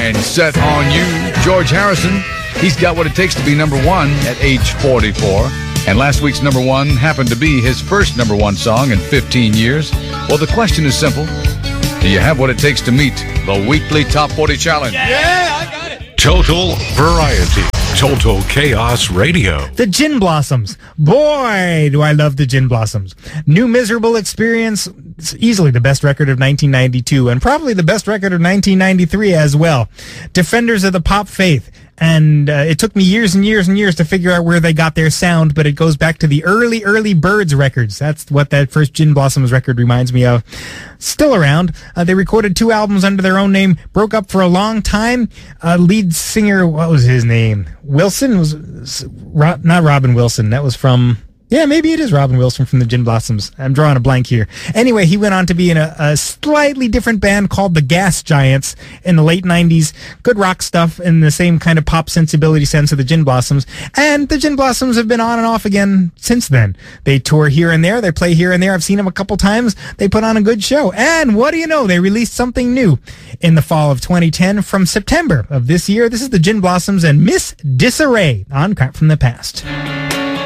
and Set on You. George Harrison, he's got what it takes to be number one at age 44. And last week's number one happened to be his first number one song in 15 years. Well, the question is simple. Do you have what it takes to meet the weekly Top 40 Challenge? Yeah, I got it. Total variety. Total Chaos Radio. The Gin Blossoms. Boy, do I love the Gin Blossoms. New Miserable Experience. It's easily the best record of 1992 and probably the best record of 1993 as well. Defenders of the Pop Faith. And it took me years and years and years to figure out where they got their sound, but it goes back to the early Birds records. That's what that first Gin Blossoms record reminds me of. Still around. They recorded 2 albums under their own name, broke up for a long time. Lead singer, what was his name? Wilson? Not Robin Wilson. That was from... Yeah, maybe it is Robin Wilson from the Gin Blossoms. I'm drawing a blank here. Anyway, he went on to be in a slightly different band called the Gas Giants in the late 90s. Good rock stuff in the same kind of pop sensibility sense of the Gin Blossoms. And the Gin Blossoms have been on and off again since then. They tour here and there. They play here and there. I've seen them a couple times. They put on a good show. And what do you know? They released something new in the fall of 2010 from September of this year. This is the Gin Blossoms and Miss Disarray on Crap from the Past.